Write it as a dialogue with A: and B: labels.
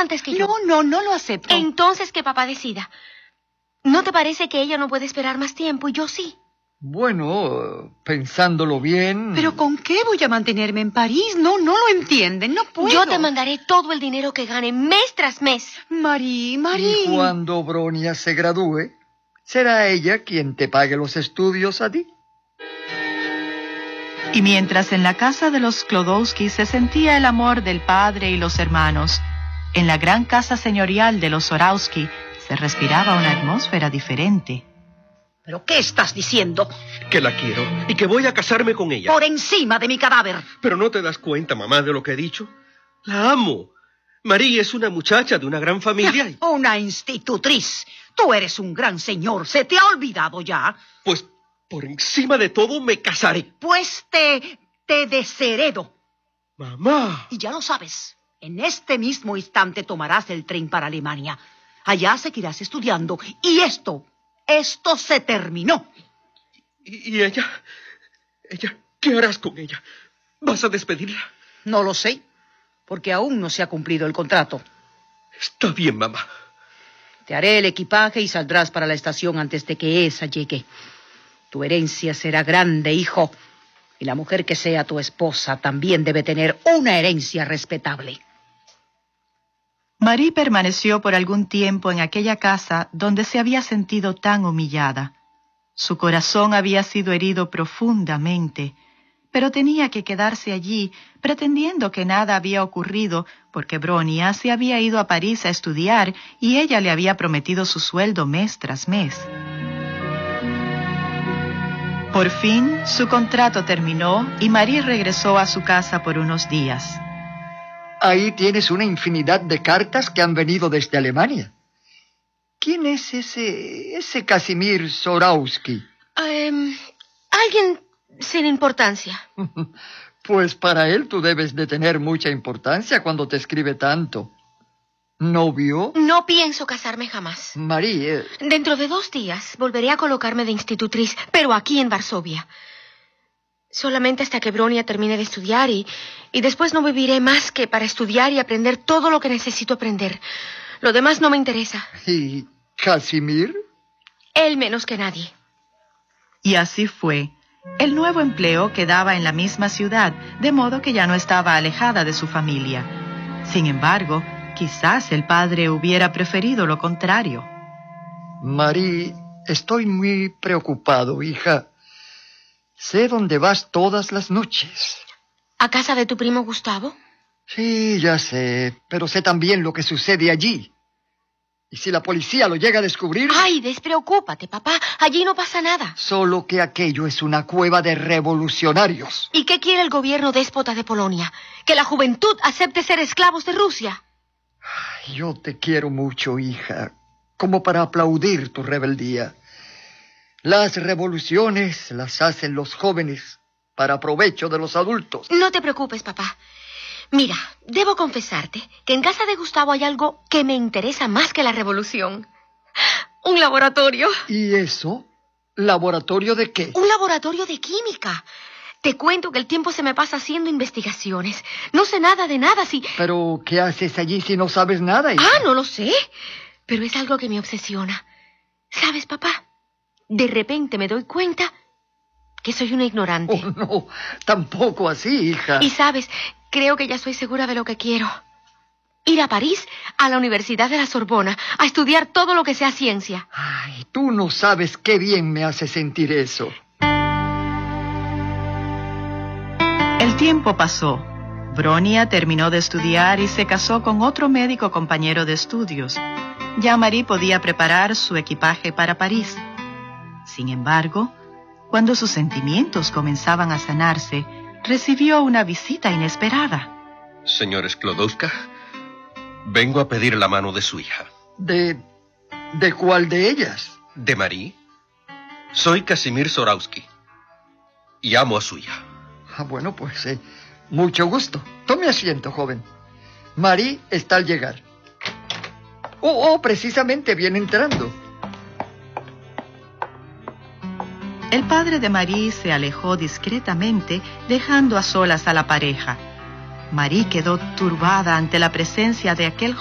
A: antes que yo.
B: No lo acepto.
A: Entonces que papá decida. ¿No te parece que ella no puede esperar más tiempo y yo sí?
C: Bueno, pensándolo bien...
B: ¿Pero con qué voy a mantenerme en París? No lo entienden, no puedo.
A: Yo te mandaré todo el dinero que gane mes tras mes.
B: Marie.
C: Y cuando Bronia se gradúe, será ella quien te pague los estudios a ti.
D: Y mientras en la casa de los Sklodowsky se sentía el amor del padre y los hermanos, en la gran casa señorial de los Zorowski se respiraba una atmósfera diferente.
B: ¿Pero qué estás diciendo?
E: Que la quiero y que voy a casarme con ella.
B: Por encima de mi cadáver.
E: ¿Pero no te das cuenta, mamá, de lo que he dicho? La amo. Marie es una muchacha de una gran familia.
B: Una institutriz. Tú eres un gran señor. ¿Se te ha olvidado ya?
E: Pues por encima de todo me casaré.
B: Pues te desheredo.
E: Mamá.
B: Y ya lo sabes. En este mismo instante tomarás el tren para Alemania. Allá seguirás estudiando. Y esto se terminó.
E: ¿Y ella? ¿Qué harás con ella? ¿Vas a despedirla?
B: No lo sé, porque aún no se ha cumplido el contrato.
E: Está bien, mamá.
B: Te haré el equipaje y saldrás para la estación antes de que esa llegue. Tu herencia será grande, hijo. Y la mujer que sea tu esposa también debe tener una herencia respetable.
D: Marie permaneció por algún tiempo en aquella casa donde se había sentido tan humillada. Su corazón había sido herido profundamente, pero tenía que quedarse allí, pretendiendo que nada había ocurrido, porque Bronia se había ido a París a estudiar y ella le había prometido su sueldo mes tras mes. Por fin, su contrato terminó y Marie regresó a su casa por unos días.
C: Ahí tienes una infinidad de cartas que han venido desde Alemania. ¿Quién es ese Casimir Zorowski?
A: Alguien sin importancia.
C: Pues para él tú debes de tener mucha importancia cuando te escribe tanto. ¿Novio?
A: No pienso casarme jamás.
C: Marie...
A: Dentro de 2 días volveré a colocarme de institutriz, pero aquí en Varsovia. Solamente hasta que Bronia termine de estudiar y después no viviré más que para estudiar y aprender todo lo que necesito aprender. Lo demás no me interesa.
C: ¿Y Casimir?
A: Él menos que nadie.
D: Y así fue. El nuevo empleo quedaba en la misma ciudad, de modo que ya no estaba alejada de su familia. Sin embargo, quizás el padre hubiera preferido lo contrario.
C: Marie, estoy muy preocupado, hija. Sé dónde vas todas las noches.
A: ¿A casa de tu primo Gustavo?
C: Sí, ya sé, pero sé también lo que sucede allí. ¿Y si la policía lo llega a descubrir?
A: Ay, despreocúpate, papá. Allí no pasa nada.
C: Solo que aquello es una cueva de revolucionarios.
A: ¿Y qué quiere el gobierno déspota de Polonia? ¿Que la juventud acepte ser esclavos de Rusia?
C: Ay, yo te quiero mucho, hija, como para aplaudir tu rebeldía. Las revoluciones las hacen los jóvenes para provecho de los adultos.
A: No te preocupes, papá. Mira, debo confesarte que en casa de Gustavo hay algo que me interesa más que la revolución. Un laboratorio.
C: ¿Y eso? ¿Laboratorio de qué?
A: Un laboratorio de química. Te cuento que el tiempo se me pasa haciendo investigaciones. No sé nada de nada, sí.
C: ¿Pero qué haces allí si no sabes nada, hija?
A: No lo sé. Pero es algo que me obsesiona. ¿Sabes, papá? De repente me doy cuenta que soy una ignorante.
C: Oh, no, tampoco así, hija.
A: Y sabes, creo que ya estoy segura de lo que quiero. Ir a París, a la Universidad de la Sorbona, a estudiar todo lo que sea ciencia.
C: Ay, tú no sabes qué bien me hace sentir eso.
D: El tiempo pasó. Bronia terminó de estudiar y se casó con otro médico compañero de estudios. Ya Marie podía preparar su equipaje para París. Sin embargo, cuando sus sentimientos comenzaban a sanarse, recibió una visita inesperada.
E: Señor Sklodowska, vengo a pedir la mano de su hija.
C: ¿De cuál de ellas?
E: ¿De Marie? Soy Casimir Zorowski y amo a su hija.
C: Bueno, pues, mucho gusto. Tome asiento, joven. Marie está al llegar. Precisamente viene entrando.
D: El padre de Marie se alejó discretamente, dejando a solas a la pareja. Marie quedó turbada ante la presencia de aquel